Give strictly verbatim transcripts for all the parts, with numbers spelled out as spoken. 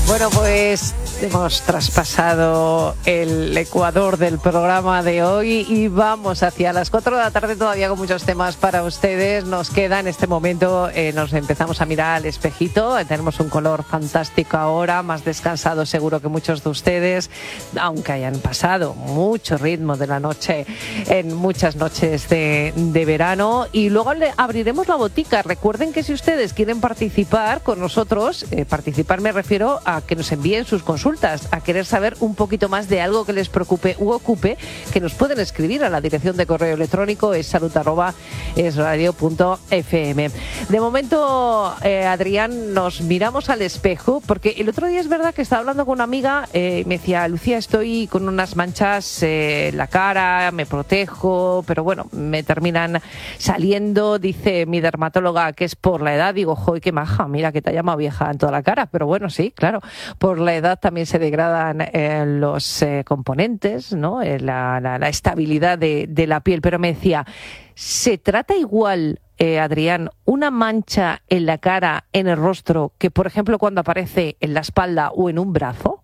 Bueno, pues hemos traspasado el ecuador del programa de hoy y vamos hacia las cuatro de la tarde todavía con muchos temas para ustedes. Nos queda en este momento, eh, nos empezamos a mirar al espejito, tenemos un color fantástico ahora, más descansado seguro que muchos de ustedes, aunque hayan pasado mucho ritmo de la noche en muchas noches de, de verano. Y luego le abriremos la botica. Recuerden que si ustedes quieren participar con nosotros, eh, participar me refiero a que nos envíen sus consultas, a querer saber un poquito más de algo que les preocupe u ocupe, que nos pueden escribir a la dirección de correo electrónico es salud arroba es radio punto f m. De momento, eh, Adrián, nos miramos al espejo, porque el otro día es verdad que estaba hablando con una amiga, eh, me decía, Lucía, estoy con unas manchas eh, en la cara, me protejo, pero bueno, me terminan saliendo, dice mi dermatóloga, que es por la edad. Digo, joder, qué maja, mira que te ha llamado vieja en toda la cara, pero bueno, sí, claro, por la edad también se degradan eh, los eh, componentes, ¿no? Eh, la, la, la estabilidad de, de la piel. Pero me decía, ¿se trata igual, eh, Adrián, una mancha en la cara, en el rostro, que por ejemplo cuando aparece en la espalda o en un brazo?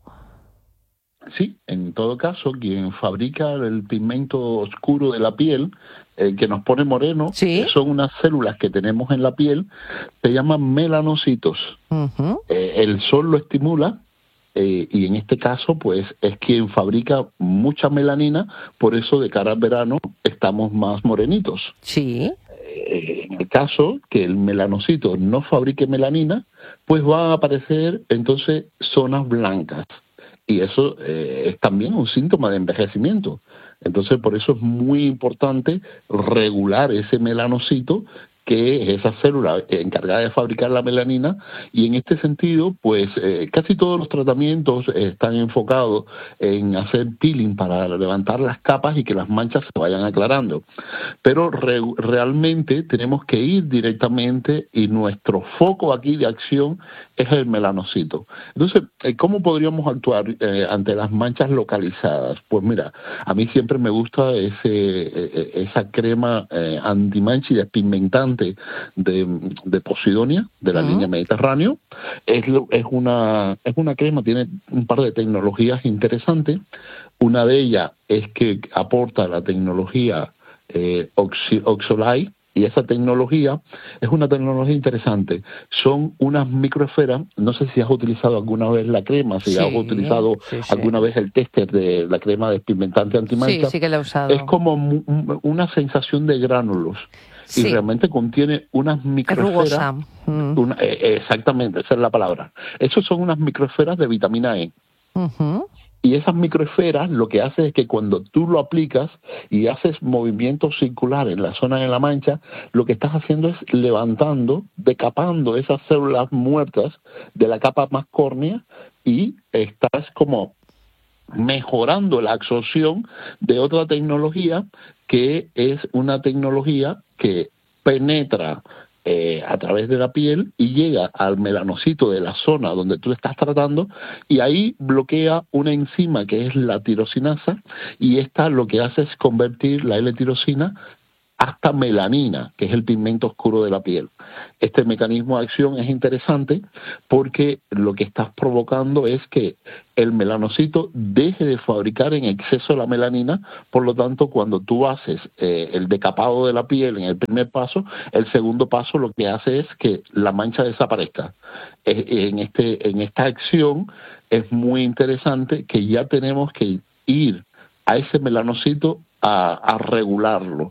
Sí, en todo caso, quien fabrica el pigmento oscuro de la piel, el que nos pone moreno, ¿sí? Son unas células que tenemos en la piel, se llaman melanocitos. Uh-huh. Eh, el sol lo estimula eh, y en este caso, pues, es quien fabrica mucha melanina, por eso de cara al verano estamos más morenitos. Sí. Eh, en el caso que el melanocito no fabrique melanina, pues van a aparecer entonces zonas blancas. Y eso eh, es también un síntoma de envejecimiento. Entonces, por eso es muy importante regular ese melanocito, que es esa célula encargada de fabricar la melanina, y en este sentido, pues eh, casi todos los tratamientos están enfocados en hacer peeling para levantar las capas y que las manchas se vayan aclarando. Pero re realmente tenemos que ir directamente, y nuestro foco aquí de acción es el melanocito. Entonces, ¿cómo podríamos actuar eh, ante las manchas localizadas? Pues mira, a mí siempre me gusta ese, eh, esa crema eh, antimancha y despigmentante de, de Posidonia, de la uh-huh. línea Mediterráneo. Es, es, una, es una crema, tiene un par de tecnologías interesantes. Una de ellas es que aporta la tecnología eh, Oxi, Oxolite, y esa tecnología es una tecnología interesante. Son unas microesferas, no sé si has utilizado alguna vez la crema, si sí, has utilizado sí, sí. alguna vez el tester de la crema despigmentante antimancha. Sí, sí que la he usado. Es como una sensación de gránulos. Sí. Y realmente contiene unas microesferas. Mm. Una, eh, exactamente, esa es la palabra. Esas son unas microesferas de vitamina E. Uh-huh. Y esas microesferas lo que hace es que cuando tú lo aplicas y haces movimientos circulares en la zona de la mancha, lo que estás haciendo es levantando, decapando esas células muertas de la capa más córnea, y estás como mejorando la absorción de otra tecnología, que es una tecnología que penetra eh, a través de la piel y llega al melanocito de la zona donde tú estás tratando, y ahí bloquea una enzima que es la tirosinasa, y esta lo que hace es convertir la L-tirosina hasta melanina, que es el pigmento oscuro de la piel. Este mecanismo de acción es interesante porque lo que estás provocando es que el melanocito deje de fabricar en exceso la melanina. Por lo tanto, cuando tú haces eh, el decapado de la piel en el primer paso, el segundo paso lo que hace es que la mancha desaparezca. Eh, en, este, en esta acción es muy interesante que ya tenemos que ir a ese melanocito A, a regularlo.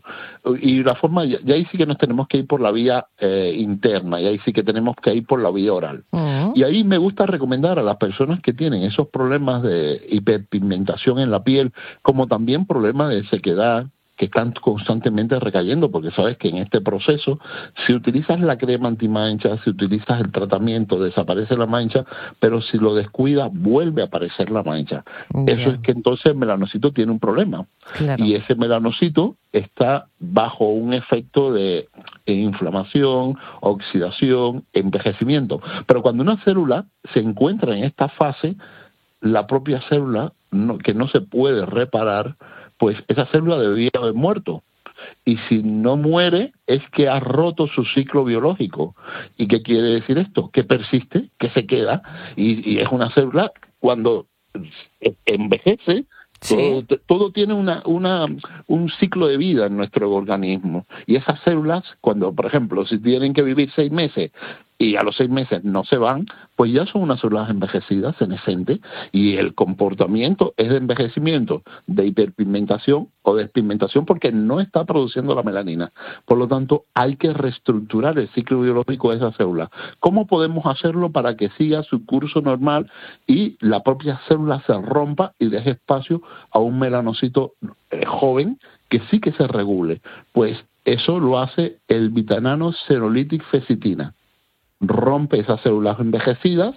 Y la forma, ya, ya ahí sí que nos tenemos que ir por la vía eh, interna, y ahí sí que tenemos que ir por la vía oral. Uh-huh. Y ahí me gusta recomendar a las personas que tienen esos problemas de hiperpigmentación en la piel, como también problemas de sequedad, que están constantemente recayendo, porque sabes que en este proceso, si utilizas la crema antimancha, si utilizas el tratamiento, desaparece la mancha, pero si lo descuidas, vuelve a aparecer la mancha. Yeah. Eso es que entonces el melanocito tiene un problema. Claro. Y ese melanocito está bajo un efecto de inflamación, oxidación, envejecimiento. Pero cuando una célula se encuentra en esta fase, la propia célula, no, que no se puede reparar, pues esa célula debería haber muerto. Y si no muere, es que ha roto su ciclo biológico. ¿Y qué quiere decir esto? Que persiste, que se queda, y, y es una célula cuando envejece. Sí. Todo, todo tiene una, una, un ciclo de vida en nuestro organismo. Y esas células, cuando, por ejemplo, si tienen que vivir seis meses y a los seis meses no se van, pues ya son unas células envejecidas, senescentes, y el comportamiento es de envejecimiento, de hiperpigmentación o despigmentación, porque no está produciendo la melanina. Por lo tanto, hay que reestructurar el ciclo biológico de esa célula. ¿Cómo podemos hacerlo para que siga su curso normal y la propia célula se rompa y deje espacio a un melanocito eh, joven que sí que se regule? Pues eso lo hace el Vitanano Senolytic Fecitina. Rompe esas células envejecidas,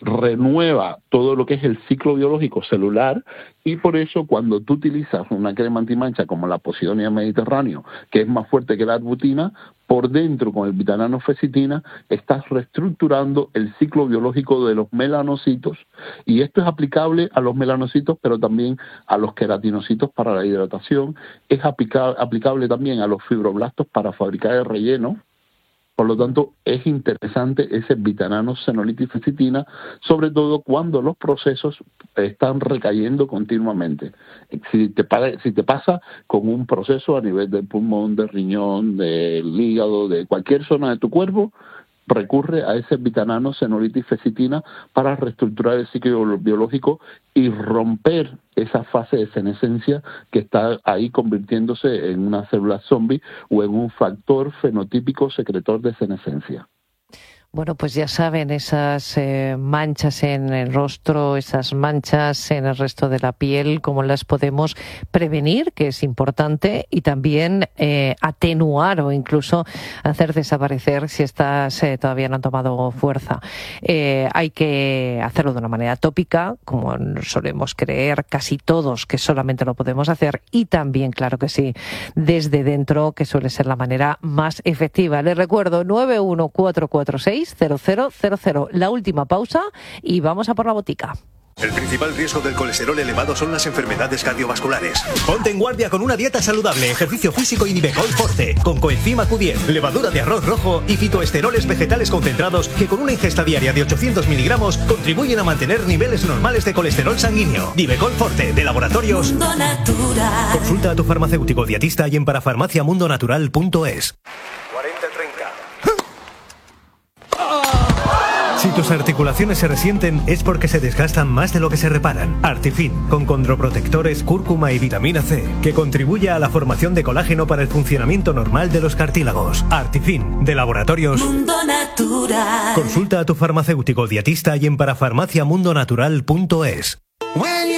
renueva todo lo que es el ciclo biológico celular, y por eso cuando tú utilizas una crema antimancha como la Posidonia Mediterráneo, que es más fuerte que la arbutina, por dentro con el Vitanano Fecitina estás reestructurando el ciclo biológico de los melanocitos, y esto es aplicable a los melanocitos, pero también a los queratinocitos para la hidratación, es aplica- aplicable también a los fibroblastos para fabricar el relleno. Por lo tanto, es interesante ese Vitanano Senolytic Fecitina, sobre todo cuando los procesos están recayendo continuamente. Si te, si te pasa con un proceso a nivel del pulmón, del riñón, del hígado, de cualquier zona de tu cuerpo, recurre a ese Vitanano Senolytic Fecitina para reestructurar el ciclo biológico y romper esa fase de senescencia que está ahí convirtiéndose en una célula zombie o en un factor fenotípico secretor de senescencia. Bueno, pues ya saben, esas eh, manchas en el rostro, esas manchas en el resto de la piel, cómo las podemos prevenir, que es importante, y también eh, atenuar o incluso hacer desaparecer si estas eh, todavía no han tomado fuerza. Eh, hay que hacerlo de una manera tópica, como solemos creer casi todos que solamente lo podemos hacer, y también, claro que sí, desde dentro, que suele ser la manera más efectiva. Les recuerdo, nueve uno cuatro cuatro seis cero cero cero cero. La última pausa y vamos a por la botica. El principal riesgo del colesterol elevado son las enfermedades cardiovasculares. Ponte en guardia con una dieta saludable, ejercicio físico y Nivecol Forte, con coenzima Q diez, levadura de arroz rojo y fitoesteroles vegetales concentrados que con una ingesta diaria de ochocientos miligramos contribuyen a mantener niveles normales de colesterol sanguíneo. Nivecol Forte, de Laboratorios Mundo Natural. Consulta a tu farmacéutico dietista y en parafarmacia mundo natural punto es. cuarenta treinta. Si tus articulaciones se resienten es porque se desgastan más de lo que se reparan. Artifin, con condroprotectores, cúrcuma y vitamina C, que contribuye a la formación de colágeno para el funcionamiento normal de los cartílagos. Artifin, de Laboratorios Mundo Natural. Consulta a tu farmacéutico dietista y en parafarmacia mundo natural punto es.